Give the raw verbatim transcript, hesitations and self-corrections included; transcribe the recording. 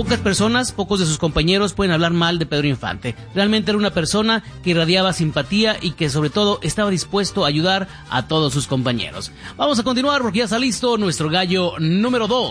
Pocas personas, pocos de sus compañeros pueden hablar mal de Pedro Infante. Realmente era una persona que irradiaba simpatía y que sobre todo estaba dispuesto a ayudar a todos sus compañeros. Vamos a continuar porque ya está listo nuestro gallo número dos.